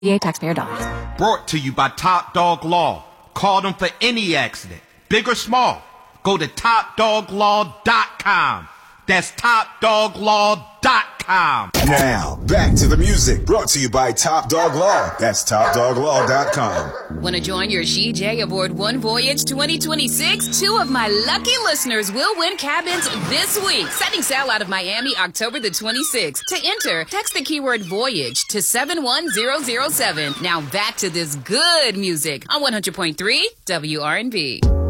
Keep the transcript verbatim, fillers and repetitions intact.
V A taxpayer dollars. Brought to you by Top Dog Law. Call them for any accident, big or small. Go to top dog law dot com. That's top dog law dot com. Now, back to the music. Brought to you by Top Dog Law. That's top dog law dot com. Want to join your She J aboard One Voyage twenty twenty-six? Two of my lucky listeners will win cabins this week. Setting sail out of Miami October the twenty-sixth. To enter, text the keyword Voyage to seven one zero zero seven. Now back to this good music on one hundred point three W R N B.